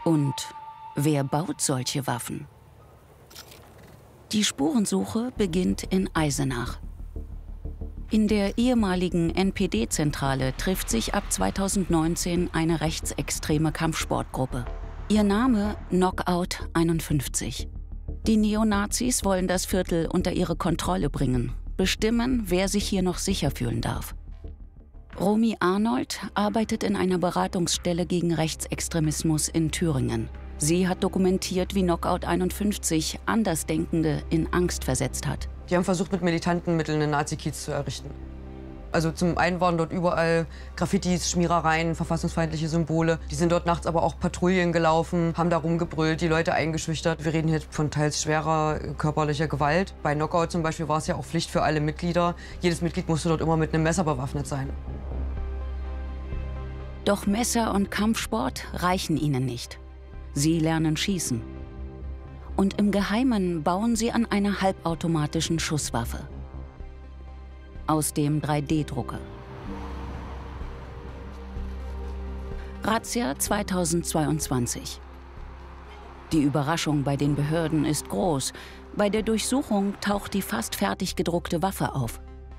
Und wer baut solche Waffen? Die Spurensuche beginnt in Eisenach. In der ehemaligen NPD-Zentrale trifft sich ab 2019 eine rechtsextreme Kampfsportgruppe. Ihr Name Knockout 51. Die Neonazis wollen das Viertel unter ihre Kontrolle bringen, bestimmen, wer sich hier noch sicher fühlen darf. Romy Arnold arbeitet in einer Beratungsstelle gegen Rechtsextremismus in Thüringen. Sie hat dokumentiert, wie Knockout 51 Andersdenkende in Angst versetzt hat. Die haben versucht, mit militanten Mitteln einen Nazi-Kiez zu errichten. Also zum einen waren dort überall Graffitis, Schmierereien, verfassungsfeindliche Symbole. Die sind dort nachts aber auch Patrouillen gelaufen, haben da rumgebrüllt, die Leute eingeschüchtert. Wir reden hier von teils schwerer körperlicher Gewalt. Bei Knockout zum Beispiel war es ja auch Pflicht für alle Mitglieder. Jedes Mitglied musste dort immer mit einem Messer bewaffnet sein. Doch Messer und Kampfsport reichen ihnen nicht. Sie lernen schießen. Und im Geheimen bauen sie an einer halbautomatischen Schusswaffe. Aus dem 3D-Drucker. Razzia 2022. Die Überraschung bei den Behörden ist groß. Bei der Durchsuchung taucht die fast fertig gedruckte Waffe auf.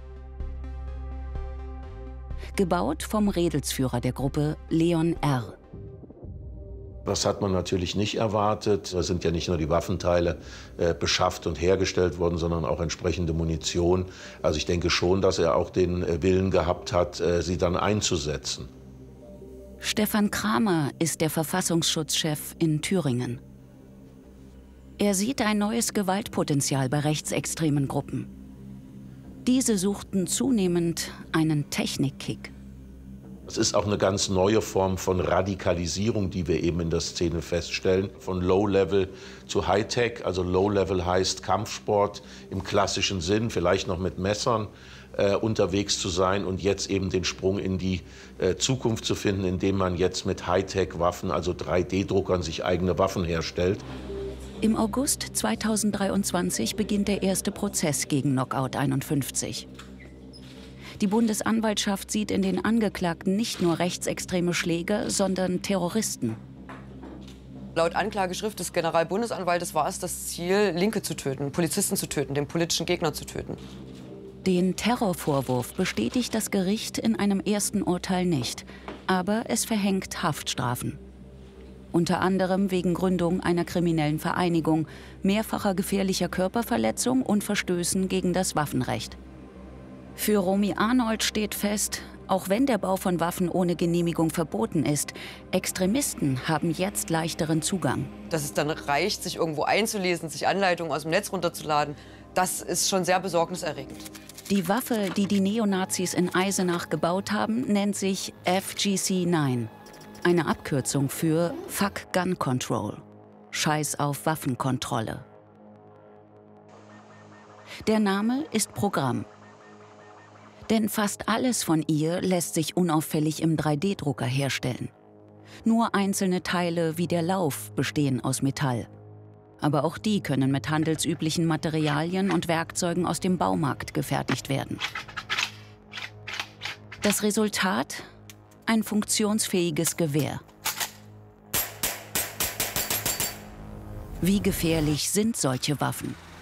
Gebaut vom Redelsführer der Gruppe, Leon R. Das hat man natürlich nicht erwartet. Da sind ja nicht nur die Waffenteile beschafft und hergestellt worden, sondern auch entsprechende Munition. Also ich denke schon, dass er auch den Willen gehabt hat, sie dann einzusetzen. Stefan Kramer ist der Verfassungsschutzchef in Thüringen. Er sieht ein neues Gewaltpotenzial bei rechtsextremen Gruppen. Diese suchten zunehmend einen Technikkick. Es ist auch eine ganz neue Form von Radikalisierung, die wir eben in der Szene feststellen. Von Low-Level zu High-Tech. Also Low-Level heißt Kampfsport im klassischen Sinn, vielleicht noch mit Messern unterwegs zu sein und jetzt eben den Sprung in die Zukunft zu finden, indem man jetzt mit High-Tech-Waffen, also 3D-Druckern, sich eigene Waffen herstellt. Im August 2023 beginnt der erste Prozess gegen Knockout 51. Die Bundesanwaltschaft sieht in den Angeklagten nicht nur rechtsextreme Schläger, sondern Terroristen. Laut Anklageschrift des Generalbundesanwaltes war es das Ziel, Linke zu töten, Polizisten zu töten, den politischen Gegner zu töten. Den Terrorvorwurf bestätigt das Gericht in einem ersten Urteil nicht, aber es verhängt Haftstrafen. Unter anderem wegen Gründung einer kriminellen Vereinigung, mehrfacher gefährlicher Körperverletzung und Verstößen gegen das Waffenrecht. Für Romy Arnold steht fest, auch wenn der Bau von Waffen ohne Genehmigung verboten ist, Extremisten haben jetzt leichteren Zugang. Dass es dann reicht, sich irgendwo einzulesen, sich Anleitungen aus dem Netz runterzuladen, das ist schon sehr besorgniserregend. Die Waffe, die die Neonazis in Eisenach gebaut haben, nennt sich FGC-9. Eine Abkürzung für Fuck Gun Control. Scheiß auf Waffenkontrolle. Der Name ist Programm. Denn fast alles von ihr lässt sich unauffällig im 3D-Drucker herstellen. Nur einzelne Teile wie der Lauf bestehen aus Metall. Aber auch die können mit handelsüblichen Materialien und Werkzeugen aus dem Baumarkt gefertigt werden. Das Resultat? Ein funktionsfähiges Gewehr. Wie gefährlich sind solche Waffen?